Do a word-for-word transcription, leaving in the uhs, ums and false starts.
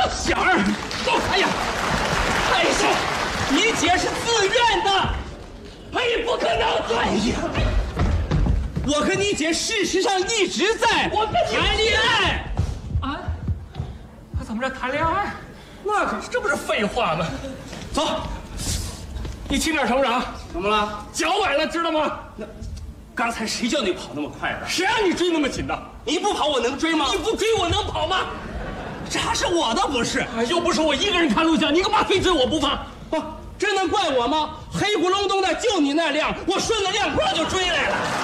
响儿，走！哎呀，哎呀，你姐是自愿的，呸，不可能！哎呀，我和你姐事实上一直在我谈恋爱。啊？怎么着谈恋爱？那可是，这不是废话吗？走，你轻点成长。怎么了？脚崴了，知道吗？那刚才谁叫你跑那么快的？谁让你追那么紧的？你不跑我能追吗？你不追我能跑吗？这还是我的不是？又不是我一个人看录像，你干嘛非追我不放？不，这能怪我吗？黑咕隆咚的就你那辆，我顺着亮坡就追来了。